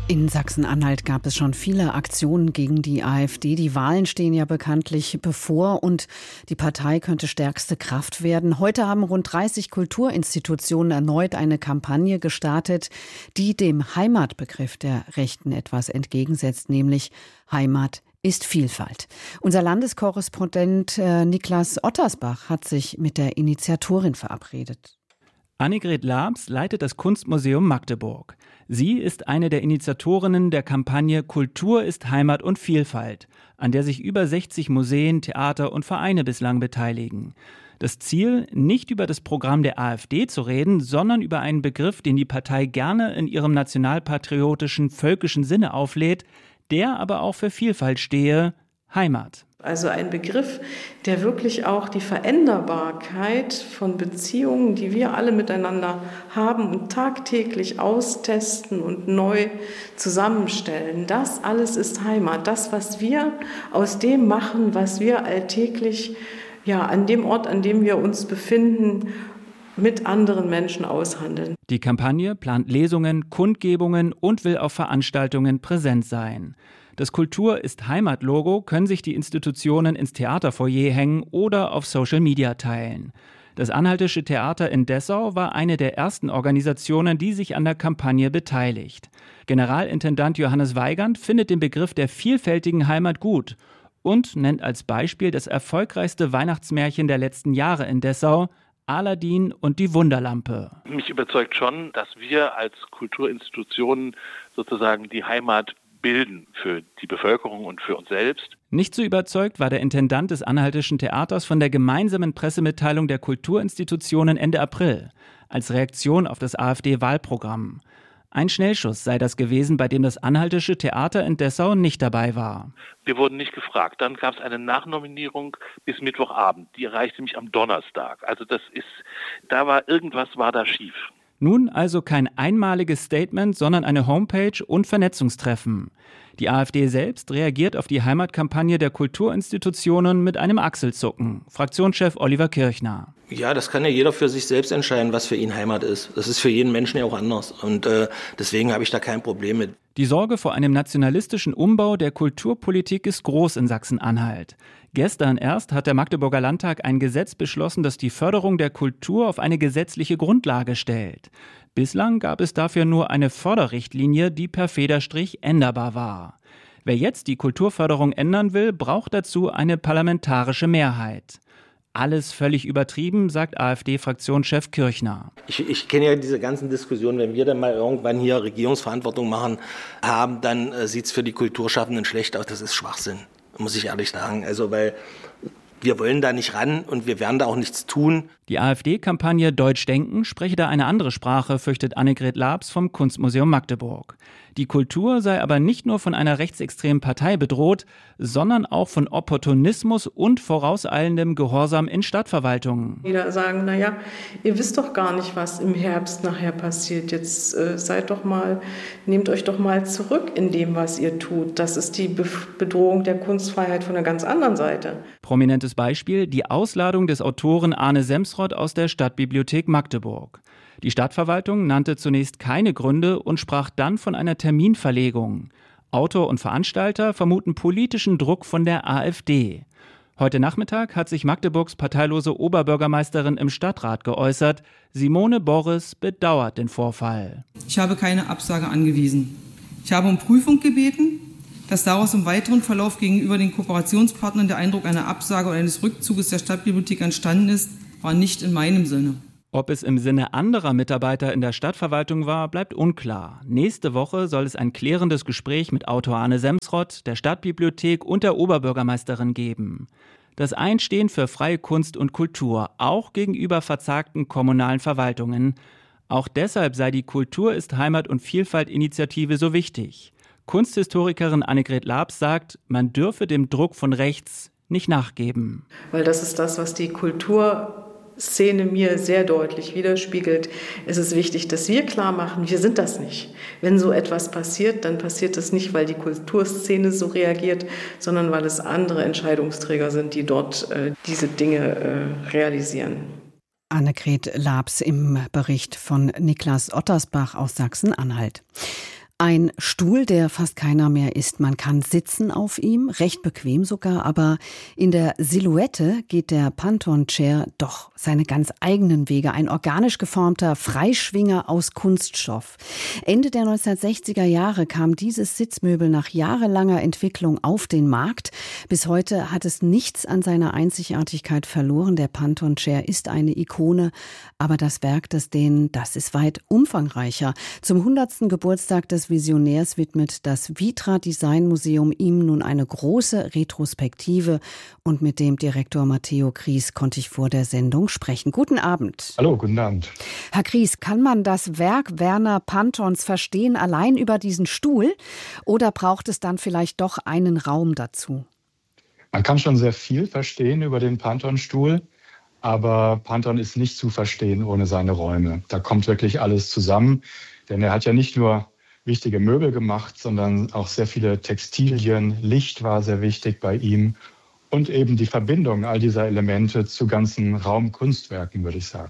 In Sachsen-Anhalt gab es schon viele Aktionen gegen die AfD. Die Wahlen stehen ja bekanntlich bevor und die Partei könnte stärkste Kraft werden. Heute haben rund 30 Kulturinstitutionen erneut eine Kampagne gestartet, die dem Heimatbegriff der Rechten etwas entgegensetzt, nämlich Heimat ist Vielfalt. Unser Landeskorrespondent Niklas Ottersbach hat sich mit der Initiatorin verabredet. Annegret Laabs leitet das Kunstmuseum Magdeburg. Sie ist eine der Initiatorinnen der Kampagne Kultur ist Heimat und Vielfalt, an der sich über 60 Museen, Theater und Vereine bislang beteiligen. Das Ziel, nicht über das Programm der AfD zu reden, sondern über einen Begriff, den die Partei gerne in ihrem nationalpatriotischen, völkischen Sinne auflädt, der aber auch für Vielfalt stehe: Heimat. Also ein Begriff, der wirklich auch die Veränderbarkeit von Beziehungen, die wir alle miteinander haben und tagtäglich austesten und neu zusammenstellen. Das alles ist Heimat. Das, was wir aus dem machen, was wir alltäglich, an dem Ort, an dem wir uns befinden, mit anderen Menschen aushandeln. Die Kampagne plant Lesungen, Kundgebungen und will auf Veranstaltungen präsent sein. Das Kultur ist Heimat-Logo können sich die Institutionen ins Theaterfoyer hängen oder auf Social Media teilen. Das Anhaltische Theater in Dessau war eine der ersten Organisationen, die sich an der Kampagne beteiligt. Generalintendant Johannes Weigand findet den Begriff der vielfältigen Heimat gut und nennt als Beispiel das erfolgreichste Weihnachtsmärchen der letzten Jahre in Dessau: Aladin und die Wunderlampe. Mich überzeugt schon, dass wir als Kulturinstitutionen sozusagen die Heimat bilden für die Bevölkerung und für uns selbst. Nicht so überzeugt war der Intendant des Anhaltischen Theaters von der gemeinsamen Pressemitteilung der Kulturinstitutionen Ende April als Reaktion auf das AfD-Wahlprogramm. Ein Schnellschuss sei das gewesen, bei dem das Anhaltische Theater in Dessau nicht dabei war. Wir wurden nicht gefragt. Dann gab es eine Nachnominierung bis Mittwochabend. Die erreichte mich am Donnerstag. Also irgendwas war da schief. Nun also kein einmaliges Statement, sondern eine Homepage und Vernetzungstreffen. Die AfD selbst reagiert auf die Heimatkampagne der Kulturinstitutionen mit einem Achselzucken. Fraktionschef Oliver Kirchner. Ja, das kann ja jeder für sich selbst entscheiden, was für ihn Heimat ist. Das ist für jeden Menschen ja auch anders. Und deswegen habe ich da kein Problem mit. Die Sorge vor einem nationalistischen Umbau der Kulturpolitik ist groß in Sachsen-Anhalt. Gestern erst hat der Magdeburger Landtag ein Gesetz beschlossen, das die Förderung der Kultur auf eine gesetzliche Grundlage stellt. Bislang gab es dafür nur eine Förderrichtlinie, die per Federstrich änderbar war. Wer jetzt die Kulturförderung ändern will, braucht dazu eine parlamentarische Mehrheit. Alles völlig übertrieben, sagt AfD-Fraktionschef Kirchner. Ich kenne ja diese ganzen Diskussionen, wenn wir dann mal irgendwann hier Regierungsverantwortung haben, dann sieht es für die Kulturschaffenden schlecht aus. Das ist Schwachsinn, muss ich ehrlich sagen. Also weil wir wollen da nicht ran und wir werden da auch nichts tun. Die AfD-Kampagne Deutsch denken spreche da eine andere Sprache, fürchtet Annegret Laabs vom Kunstmuseum Magdeburg. Die Kultur sei aber nicht nur von einer rechtsextremen Partei bedroht, sondern auch von Opportunismus und vorauseilendem Gehorsam in Stadtverwaltungen. Wieder sagen, ihr wisst doch gar nicht, was im Herbst nachher passiert. Jetzt nehmt euch doch mal zurück in dem, was ihr tut. Das ist die Bedrohung der Kunstfreiheit von einer ganz anderen Seite. Prominentes Beispiel: die Ausladung des Autoren Arne Semsrott aus der Stadtbibliothek Magdeburg. Die Stadtverwaltung nannte zunächst keine Gründe und sprach dann von einer Terminverlegung. Autor und Veranstalter vermuten politischen Druck von der AfD. Heute Nachmittag hat sich Magdeburgs parteilose Oberbürgermeisterin im Stadtrat geäußert. Simone Boris bedauert den Vorfall. Ich habe keine Absage angewiesen. Ich habe um Prüfung gebeten. Dass daraus im weiteren Verlauf gegenüber den Kooperationspartnern der Eindruck einer Absage oder eines Rückzuges der Stadtbibliothek entstanden ist, war nicht in meinem Sinne. Ob es im Sinne anderer Mitarbeiter in der Stadtverwaltung war, bleibt unklar. Nächste Woche soll es ein klärendes Gespräch mit Autor Arne Semsrott, der Stadtbibliothek und der Oberbürgermeisterin geben. Das Einstehen für freie Kunst und Kultur, auch gegenüber verzagten kommunalen Verwaltungen. Auch deshalb sei die Kultur ist Heimat- und Vielfalt-Initiative so wichtig. Kunsthistorikerin Annegret Laabs sagt, man dürfe dem Druck von rechts nicht nachgeben. Weil das ist das, was die Kulturszene mir sehr deutlich widerspiegelt. Es ist wichtig, dass wir klar machen, wir sind das nicht. Wenn so etwas passiert, dann passiert es nicht, weil die Kulturszene so reagiert, sondern weil es andere Entscheidungsträger sind, die dort diese Dinge realisieren. Annegret Laabs im Bericht von Niklas Ottersbach aus Sachsen-Anhalt. Ein Stuhl, der fast keiner mehr ist. Man kann sitzen auf ihm, recht bequem sogar, aber in der Silhouette geht der Panton Chair doch seine ganz eigenen Wege. Ein organisch geformter Freischwinger aus Kunststoff. Ende der 1960er Jahre kam dieses Sitzmöbel nach jahrelanger Entwicklung auf den Markt. Bis heute hat es nichts an seiner Einzigartigkeit verloren. Der Panton Chair ist eine Ikone, aber das Werk des Dänen, das ist weit umfangreicher. Zum 100. Geburtstag des Visionärs widmet das Vitra Design Museum ihm nun eine große Retrospektive und mit dem Direktor Matteo Kries konnte ich vor der Sendung sprechen. Guten Abend. Hallo, guten Abend. Herr Kries, kann man das Werk Werner Pantons verstehen allein über diesen Stuhl oder braucht es dann vielleicht doch einen Raum dazu? Man kann schon sehr viel verstehen über den Panton-Stuhl, aber Panton ist nicht zu verstehen ohne seine Räume. Da kommt wirklich alles zusammen, denn er hat ja nicht nur wichtige Möbel gemacht, sondern auch sehr viele Textilien. Licht war sehr wichtig bei ihm und eben die Verbindung all dieser Elemente zu ganzen Raumkunstwerken, würde ich sagen.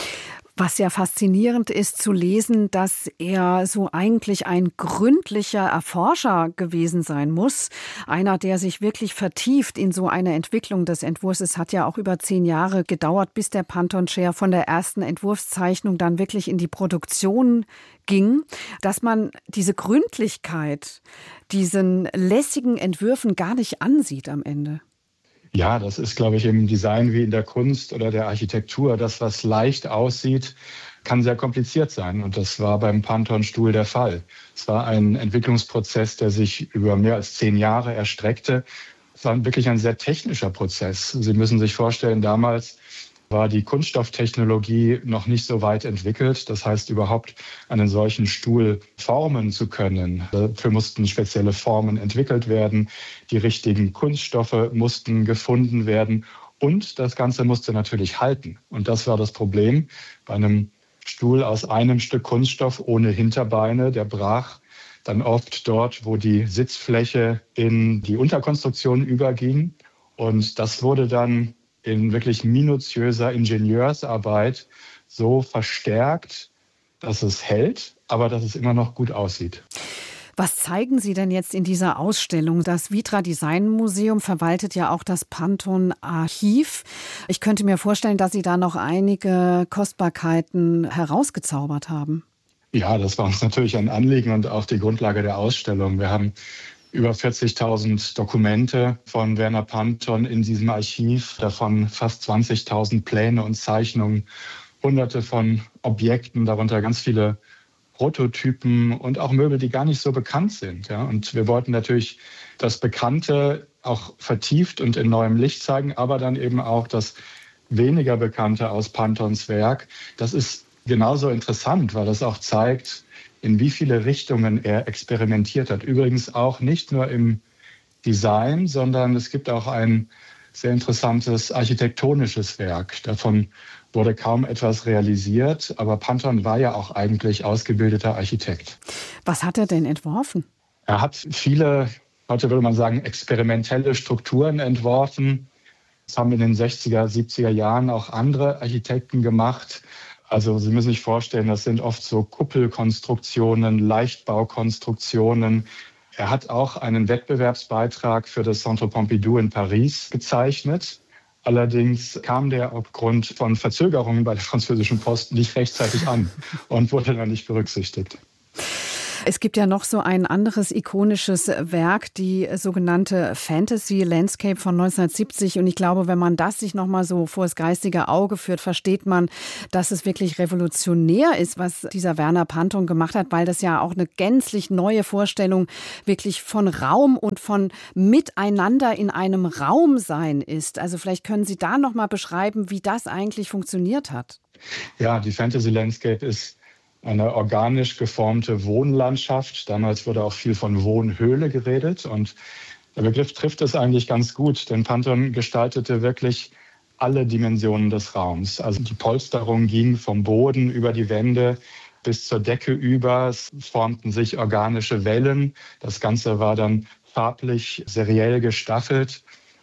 Was ja faszinierend ist zu lesen, dass er so eigentlich ein gründlicher Erforscher gewesen sein muss. Einer, der sich wirklich vertieft in so eine Entwicklung des Entwurfs. Es hat ja auch über 10 Jahre gedauert, bis der Panton Chair von der ersten Entwurfszeichnung dann wirklich in die Produktion ging. Dass man diese Gründlichkeit, diesen lässigen Entwürfen gar nicht ansieht am Ende. Ja, das ist, glaube ich, im Design wie in der Kunst oder der Architektur. Das, was leicht aussieht, kann sehr kompliziert sein. Und das war beim Panton-Stuhl der Fall. Es war ein Entwicklungsprozess, der sich über mehr als 10 Jahre erstreckte. Es war wirklich ein sehr technischer Prozess. Sie müssen sich vorstellen, damals war die Kunststofftechnologie noch nicht so weit entwickelt. Das heißt, überhaupt einen solchen Stuhl formen zu können. Dafür mussten spezielle Formen entwickelt werden. Die richtigen Kunststoffe mussten gefunden werden. Und das Ganze musste natürlich halten. Und das war das Problem bei einem Stuhl aus einem Stück Kunststoff ohne Hinterbeine. Der brach dann oft dort, wo die Sitzfläche in die Unterkonstruktion überging. Und das wurde dann in wirklich minutiöser Ingenieursarbeit so verstärkt, dass es hält, aber dass es immer noch gut aussieht. Was zeigen Sie denn jetzt in dieser Ausstellung? Das Vitra Design Museum verwaltet ja auch das Panton Archiv. Ich könnte mir vorstellen, dass Sie da noch einige Kostbarkeiten herausgezaubert haben. Ja, das war uns natürlich ein Anliegen und auch die Grundlage der Ausstellung. Wir haben über 40.000 Dokumente von Werner Panton in diesem Archiv, davon fast 20.000 Pläne und Zeichnungen, Hunderte von Objekten, darunter ganz viele Prototypen und auch Möbel, die gar nicht so bekannt sind. Ja. Und wir wollten natürlich das Bekannte auch vertieft und in neuem Licht zeigen, aber dann eben auch das weniger Bekannte aus Pantons Werk. Das ist genauso interessant, weil das auch zeigt, in wie viele Richtungen er experimentiert hat. Übrigens auch nicht nur im Design, sondern es gibt auch ein sehr interessantes architektonisches Werk. Davon wurde kaum etwas realisiert, aber Panton war ja auch eigentlich ausgebildeter Architekt. Was hat er denn entworfen? Er hat viele, heute würde man sagen, experimentelle Strukturen entworfen. Das haben in den 60er, 70er Jahren auch andere Architekten gemacht. Also Sie müssen sich vorstellen, das sind oft so Kuppelkonstruktionen, Leichtbaukonstruktionen. Er hat auch einen Wettbewerbsbeitrag für das Centre Pompidou in Paris gezeichnet. Allerdings kam der aufgrund von Verzögerungen bei der französischen Post nicht rechtzeitig an und wurde dann nicht berücksichtigt. Es gibt ja noch so ein anderes ikonisches Werk, die sogenannte Fantasy Landscape von 1970. Und ich glaube, wenn man das sich noch mal so vor das geistige Auge führt, versteht man, dass es wirklich revolutionär ist, was dieser Werner Panton gemacht hat, weil das ja auch eine gänzlich neue Vorstellung wirklich von Raum und von Miteinander in einem Raum sein ist. Also vielleicht können Sie da noch mal beschreiben, wie das eigentlich funktioniert hat. Ja, die Fantasy Landscape ist eine organisch geformte Wohnlandschaft. Damals wurde auch viel von Wohnhöhle geredet und der Begriff trifft es eigentlich ganz gut, denn Panton gestaltete wirklich alle Dimensionen des Raums. Also die Polsterung ging vom Boden über die Wände bis zur Decke über. Es formten sich organische Wellen. Das Ganze war dann farblich seriell gestaffelt.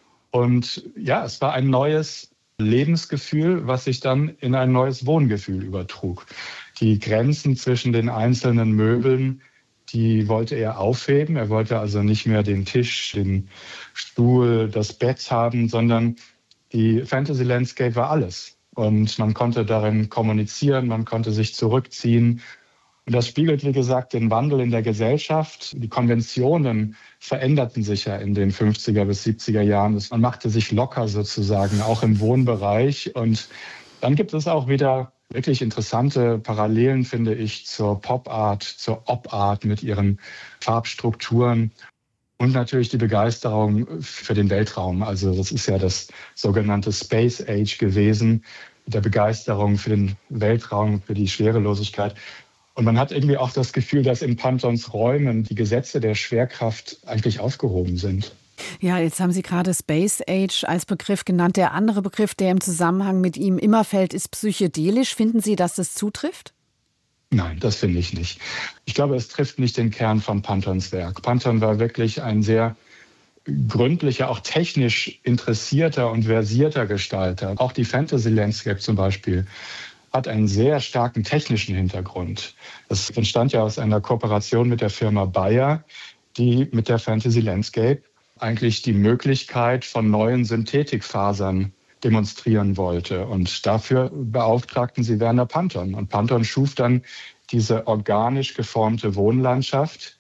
Und ja, es war ein neues Lebensgefühl, was sich dann in ein neues Wohngefühl übertrug. Die Grenzen zwischen den einzelnen Möbeln, die wollte er aufheben. Er wollte also nicht mehr den Tisch, den Stuhl, das Bett haben, sondern die Fantasy Landscape war alles. Und man konnte darin kommunizieren, man konnte sich zurückziehen. Und das spiegelt, wie gesagt, den Wandel in der Gesellschaft. Die Konventionen veränderten sich ja in den 50er bis 70er Jahren. Man machte sich locker sozusagen, auch im Wohnbereich. Und dann gibt es auch wieder wirklich interessante Parallelen, finde ich, zur Pop-Art, zur Op-Art mit ihren Farbstrukturen. Und natürlich die Begeisterung für den Weltraum. Also das ist ja das sogenannte Space Age gewesen, mit der Begeisterung für den Weltraum, für die Schwerelosigkeit. Und man hat irgendwie auch das Gefühl, dass in Pantons Räumen die Gesetze der Schwerkraft eigentlich aufgehoben sind. Ja, jetzt haben Sie gerade Space Age als Begriff genannt. Der andere Begriff, der im Zusammenhang mit ihm immer fällt, ist psychedelisch. Finden Sie, dass das zutrifft? Nein, das finde ich nicht. Ich glaube, es trifft nicht den Kern von Pantons Werk. Panton war wirklich ein sehr gründlicher, auch technisch interessierter und versierter Gestalter. Auch die Fantasy Landscape zum Beispiel hat einen sehr starken technischen Hintergrund. Das entstand ja aus einer Kooperation mit der Firma Bayer, die mit der Fantasy Landscape eigentlich die Möglichkeit von neuen Synthetikfasern demonstrieren wollte. Und dafür beauftragten sie Werner Panton. Und Panton schuf dann diese organisch geformte Wohnlandschaft,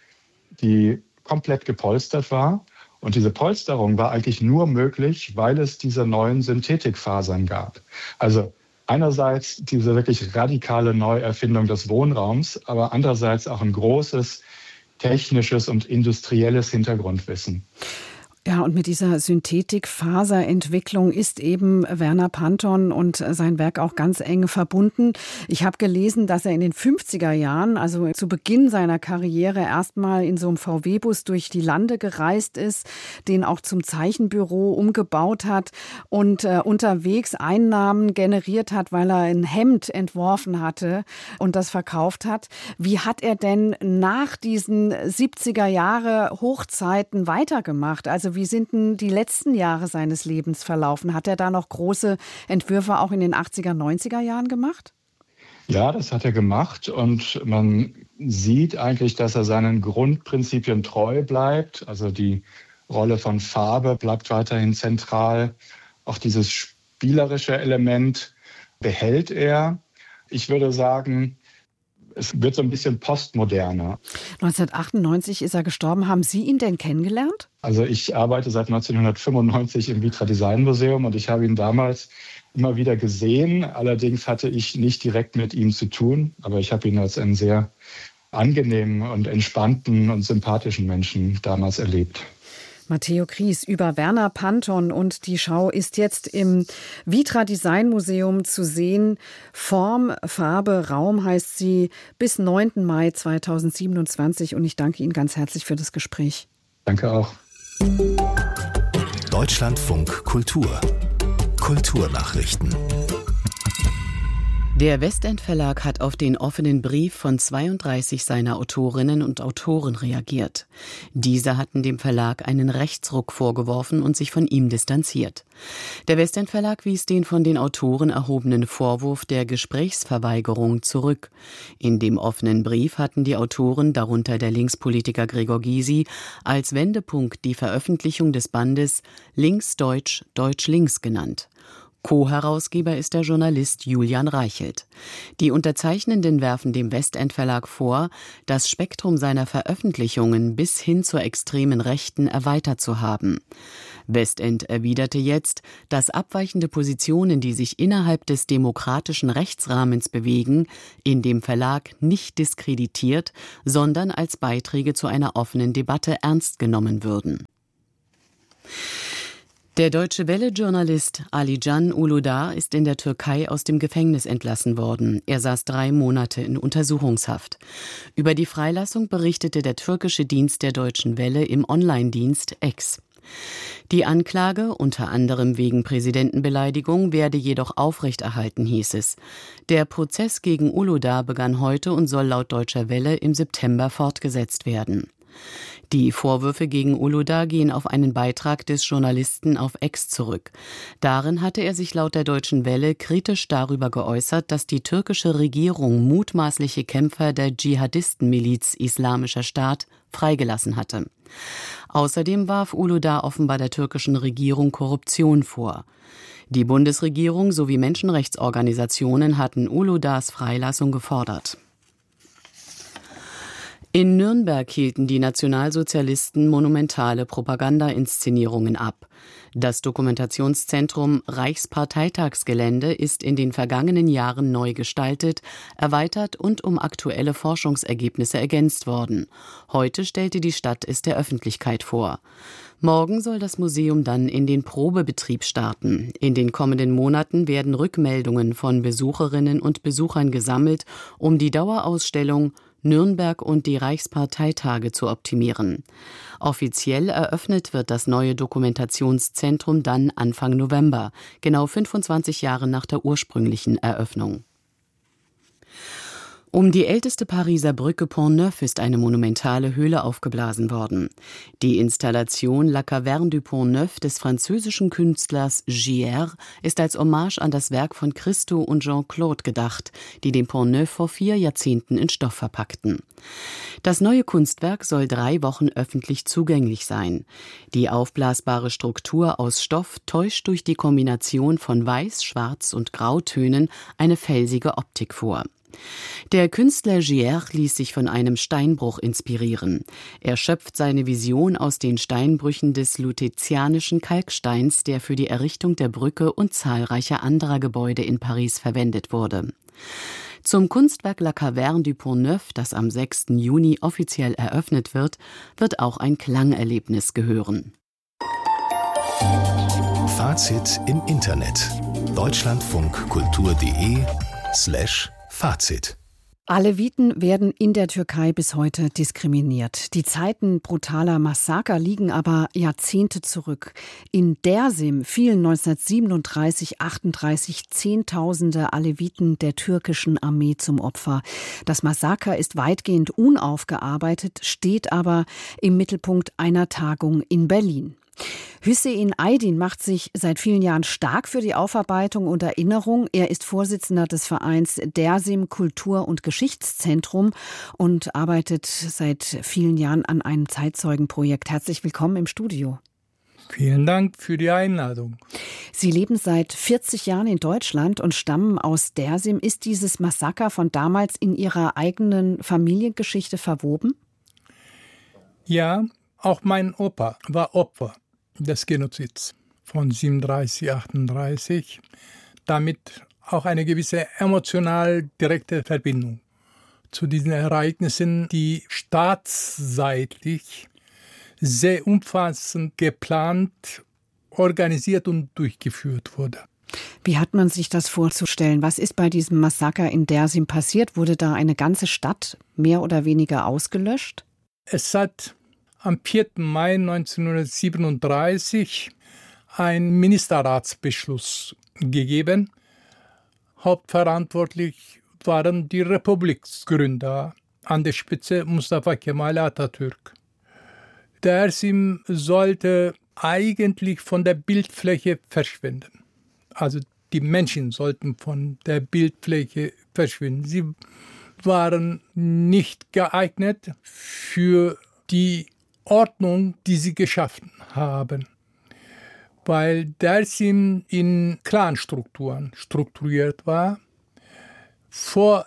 die komplett gepolstert war. Und diese Polsterung war eigentlich nur möglich, weil es diese neuen Synthetikfasern gab. Also einerseits diese wirklich radikale Neuerfindung des Wohnraums, aber andererseits auch ein großes technisches und industrielles Hintergrundwissen. Ja, und mit dieser Synthetikfaserentwicklung ist eben Werner Panton und sein Werk auch ganz eng verbunden. Ich habe gelesen, dass er in den 50er Jahren, also zu Beginn seiner Karriere, erstmal in so einem VW-Bus durch die Lande gereist ist, den auch zum Zeichenbüro umgebaut hat und unterwegs Einnahmen generiert hat, weil er ein Hemd entworfen hatte und das verkauft hat. Wie hat er denn nach diesen 70er Jahre Hochzeiten weitergemacht? Also wie sind denn die letzten Jahre seines Lebens verlaufen? Hat er da noch große Entwürfe auch in den 80er, 90er Jahren gemacht? Ja, das hat er gemacht und man sieht eigentlich, dass er seinen Grundprinzipien treu bleibt. Also die Rolle von Farbe bleibt weiterhin zentral. Auch dieses spielerische Element behält er. Ich würde sagen, es wird so ein bisschen postmoderner. 1998 ist er gestorben. Haben Sie ihn denn kennengelernt? Also ich arbeite seit 1995 im Vitra Design Museum und ich habe ihn damals immer wieder gesehen. Allerdings hatte ich nicht direkt mit ihm zu tun, aber ich habe ihn als einen sehr angenehmen und entspannten und sympathischen Menschen damals erlebt. Matteo Kries über Werner Panton und die Schau ist jetzt im Vitra Design Museum zu sehen. Form, Farbe, Raum heißt sie, bis 9. Mai 2027 und ich danke Ihnen ganz herzlich für das Gespräch. Danke auch. Deutschlandfunk Kultur. Kulturnachrichten. Der Westend Verlag hat auf den offenen Brief von 32 seiner Autorinnen und Autoren reagiert. Diese hatten dem Verlag einen Rechtsruck vorgeworfen und sich von ihm distanziert. Der Westend Verlag wies den von den Autoren erhobenen Vorwurf der Gesprächsverweigerung zurück. In dem offenen Brief hatten die Autoren, darunter der Linkspolitiker Gregor Gysi, als Wendepunkt die Veröffentlichung des Bandes Links-Deutsch, Deutsch-Links genannt. Co-Herausgeber ist der Journalist Julian Reichelt. Die Unterzeichnenden werfen dem Westend Verlag vor, das Spektrum seiner Veröffentlichungen bis hin zur extremen Rechten erweitert zu haben. Westend erwiderte jetzt, dass abweichende Positionen, die sich innerhalb des demokratischen Rechtsrahmens bewegen, in dem Verlag nicht diskreditiert, sondern als Beiträge zu einer offenen Debatte ernst genommen würden. Der Deutsche Welle-Journalist Alican Uludağ ist in der Türkei aus dem Gefängnis entlassen worden. Er saß 3 Monate in Untersuchungshaft. Über die Freilassung berichtete der türkische Dienst der Deutschen Welle im Online-Dienst X. Die Anklage, unter anderem wegen Präsidentenbeleidigung, werde jedoch aufrechterhalten, hieß es. Der Prozess gegen Uludağ begann heute und soll laut Deutscher Welle im September fortgesetzt werden. Die Vorwürfe gegen Uludağ gehen auf einen Beitrag des Journalisten auf X zurück. Darin hatte er sich laut der Deutschen Welle kritisch darüber geäußert, dass die türkische Regierung mutmaßliche Kämpfer der Dschihadistenmiliz Islamischer Staat freigelassen hatte. Außerdem warf Uludağ offenbar der türkischen Regierung Korruption vor. Die Bundesregierung sowie Menschenrechtsorganisationen hatten Uludağs Freilassung gefordert. In Nürnberg hielten die Nationalsozialisten monumentale Propaganda-Inszenierungen ab. Das Dokumentationszentrum Reichsparteitagsgelände ist in den vergangenen Jahren neu gestaltet, erweitert und um aktuelle Forschungsergebnisse ergänzt worden. Heute stellte die Stadt es der Öffentlichkeit vor. Morgen soll das Museum dann in den Probebetrieb starten. In den kommenden Monaten werden Rückmeldungen von Besucherinnen und Besuchern gesammelt, um die Dauerausstellung Nürnberg und die Reichsparteitage zu optimieren. Offiziell eröffnet wird das neue Dokumentationszentrum dann Anfang November, genau 25 Jahre nach der ursprünglichen Eröffnung. Um die älteste Pariser Brücke Pont-Neuf ist eine monumentale Höhle aufgeblasen worden. Die Installation La Caverne du Pont-Neuf des französischen Künstlers Gier ist als Hommage an das Werk von Christo und Jean-Claude gedacht, die den Pont-Neuf vor 4 Jahrzehnten in Stoff verpackten. Das neue Kunstwerk soll 3 Wochen öffentlich zugänglich sein. Die aufblasbare Struktur aus Stoff täuscht durch die Kombination von Weiß-, Schwarz- und Grautönen eine felsige Optik vor. Der Künstler Gier ließ sich von einem Steinbruch inspirieren. Er schöpft seine Vision aus den Steinbrüchen des lutezianischen Kalksteins, der für die Errichtung der Brücke und zahlreicher anderer Gebäude in Paris verwendet wurde. Zum Kunstwerk La Caverne du Pont-Neuf, das am 6. Juni offiziell eröffnet wird, wird auch ein Klangerlebnis gehören. Fazit im Internet. deutschlandfunkkultur.de/Fazit. Aleviten werden in der Türkei bis heute diskriminiert. Die Zeiten brutaler Massaker liegen aber Jahrzehnte zurück. In Dersim fielen 1937/38 Zehntausende Aleviten der türkischen Armee zum Opfer. Das Massaker ist weitgehend unaufgearbeitet, steht aber im Mittelpunkt einer Tagung in Berlin. Hüseyin Aydin macht sich seit vielen Jahren stark für die Aufarbeitung und Erinnerung. Er ist Vorsitzender des Vereins Dersim Kultur- und Geschichtszentrum und arbeitet seit vielen Jahren an einem Zeitzeugenprojekt. Herzlich willkommen im Studio. Vielen Dank für die Einladung. Sie leben seit 40 Jahren in Deutschland und stammen aus Dersim. Ist dieses Massaker von damals in Ihrer eigenen Familiengeschichte verwoben? Ja, auch mein Opa war Opfer des Genozids von 37/38, damit auch eine gewisse emotional direkte Verbindung zu diesen Ereignissen, die staatsseitig sehr umfassend geplant, organisiert und durchgeführt wurde. Wie hat man sich das vorzustellen? Was ist bei diesem Massaker in Dersim passiert? Wurde da eine ganze Stadt mehr oder weniger ausgelöscht? Es hat am 4. Mai 1937 einen Ministerratsbeschluss gegeben. Hauptverantwortlich waren die Republiksgründer, an der Spitze Mustafa Kemal Atatürk. Dersim sollte eigentlich von der Bildfläche verschwinden. Also die Menschen sollten von der Bildfläche verschwinden. Sie waren nicht geeignet für die Ordnung, die sie geschaffen haben, weil Dersim in Clanstrukturen strukturiert war. Vor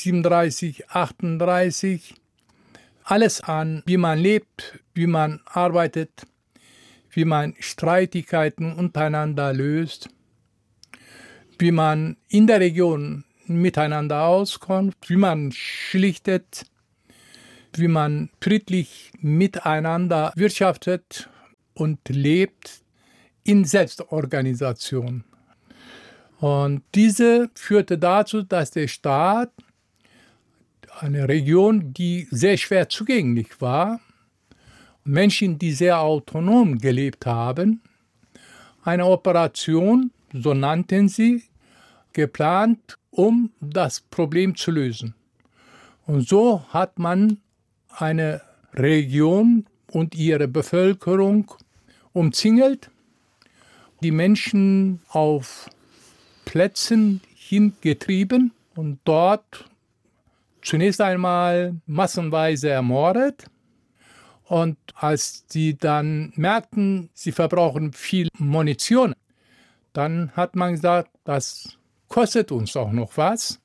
37/38 alles an, wie man lebt, wie man arbeitet, wie man Streitigkeiten untereinander löst, wie man in der Region miteinander auskommt, wie man schlichtet, wie man friedlich miteinander wirtschaftet und lebt in Selbstorganisation. Und diese führte dazu, dass der Staat, eine Region, die sehr schwer zugänglich war, Menschen, die sehr autonom gelebt haben, eine Operation, so nannten sie, geplant, um das Problem zu lösen. Und so hat man eine Region und ihre Bevölkerung umzingelt, die Menschen auf Plätzen hingetrieben und dort zunächst einmal massenweise ermordet. Und als sie dann merkten, sie verbrauchen viel Munition, dann hat man gesagt, das kostet uns auch noch was.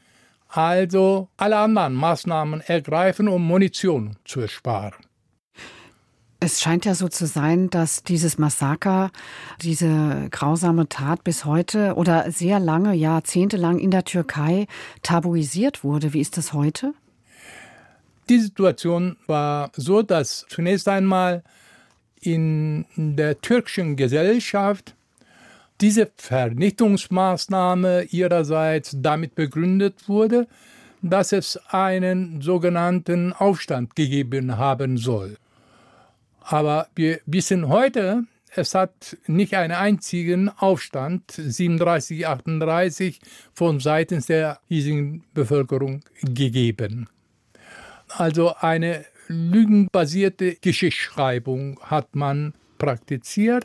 Also alle anderen Maßnahmen ergreifen, um Munition zu ersparen. Es scheint ja so zu sein, dass dieses Massaker, diese grausame Tat bis heute oder sehr lange, jahrzehntelang in der Türkei tabuisiert wurde. Wie ist das heute? Die Situation war so, dass zunächst einmal in der türkischen Gesellschaft diese Vernichtungsmaßnahme ihrerseits damit begründet wurde, dass es einen sogenannten Aufstand gegeben haben soll. Aber wir wissen heute, es hat nicht einen einzigen Aufstand 37, 38 von Seiten der hiesigen Bevölkerung gegeben. Also eine lügenbasierte Geschichtsschreibung hat man praktiziert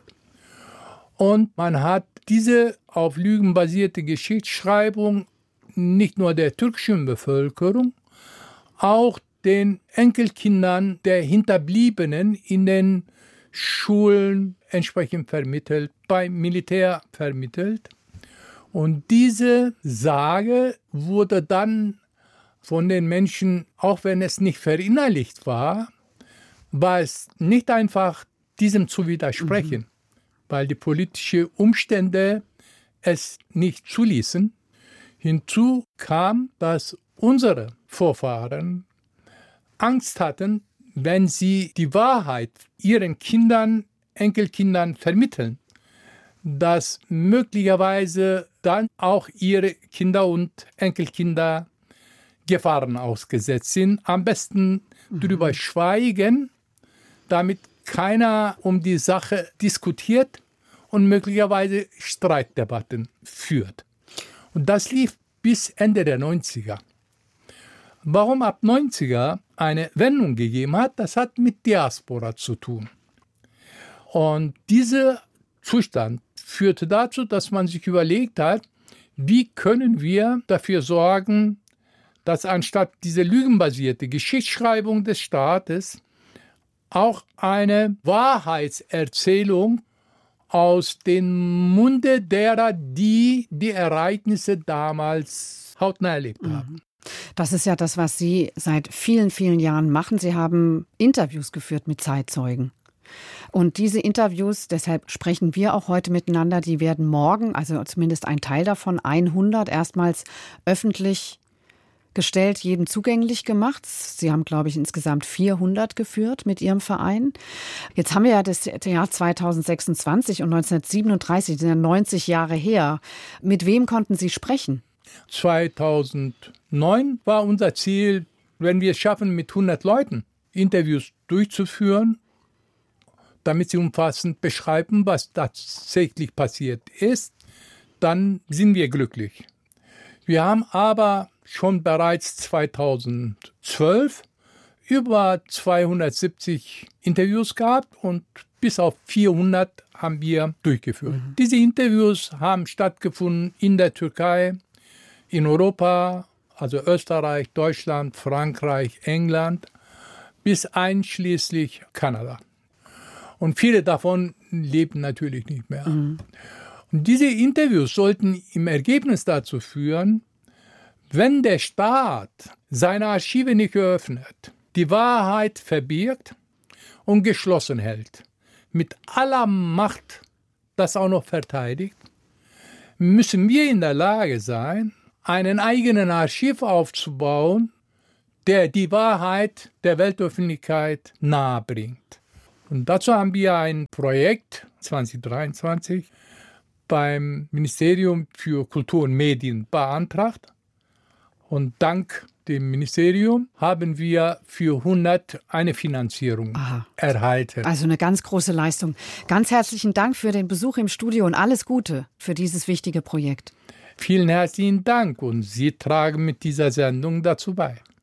und man hat diese auf Lügen basierte Geschichtsschreibung nicht nur der türkischen Bevölkerung, auch den Enkelkindern der Hinterbliebenen in den Schulen entsprechend vermittelt, beim Militär vermittelt. Und diese Sage wurde dann von den Menschen, auch wenn es nicht verinnerlicht war es nicht einfach, diesem zu widersprechen, weil die politischen Umstände es nicht zuließen. Hinzu kam, dass unsere Vorfahren Angst hatten, wenn sie die Wahrheit ihren Kindern, Enkelkindern vermitteln, dass möglicherweise dann auch ihre Kinder und Enkelkinder Gefahren ausgesetzt sind. Am besten darüber schweigen, damit keiner um die Sache diskutiert und möglicherweise Streitdebatten führt. Und das lief bis Ende der 90er. Warum ab 90er eine Wendung gegeben hat, das hat mit Diaspora zu tun. Und dieser Zustand führte dazu, dass man sich überlegt hat, wie können wir dafür sorgen, dass anstatt diese lügenbasierte Geschichtsschreibung des Staates auch eine Wahrheitserzählung aus dem Munde derer, die die Ereignisse damals hautnah erlebt haben. Das ist ja das, was Sie seit vielen, vielen Jahren machen. Sie haben Interviews geführt mit Zeitzeugen. Und diese Interviews, deshalb sprechen wir auch heute miteinander, die werden morgen, also zumindest ein Teil davon, 100 erstmals öffentlich gestellt, jedem zugänglich gemacht. Sie haben, glaube ich, insgesamt 400 geführt mit Ihrem Verein. Jetzt haben wir ja das Jahr 2026 und 1937, sind ja 90 Jahre her. Mit wem konnten Sie sprechen? 2009 war unser Ziel, wenn wir es schaffen, mit 100 Leuten Interviews durchzuführen, damit sie umfassend beschreiben, was tatsächlich passiert ist, dann sind wir glücklich. Wir haben aber schon bereits 2012 über 270 Interviews gehabt und bis auf 400 haben wir durchgeführt. Diese Interviews haben stattgefunden in der Türkei, in Europa, also Österreich, Deutschland, Frankreich, England, bis einschließlich Kanada. Und viele davon leben natürlich nicht mehr. Und diese Interviews sollten im Ergebnis dazu führen, wenn der Staat seine Archive nicht geöffnet, die Wahrheit verbirgt und geschlossen hält, mit aller Macht das auch noch verteidigt, müssen wir in der Lage sein, einen eigenen Archiv aufzubauen, der die Wahrheit der Weltöffentlichkeit nahebringt. Und dazu haben wir ein Projekt 2023 beim Ministerium für Kultur und Medien beantragt. Und dank dem Ministerium haben wir für 100 eine Finanzierung erhalten. Also eine ganz große Leistung. Ganz herzlichen Dank für den Besuch im Studio und alles Gute für dieses wichtige Projekt. Vielen herzlichen Dank und Sie tragen mit dieser Sendung dazu bei.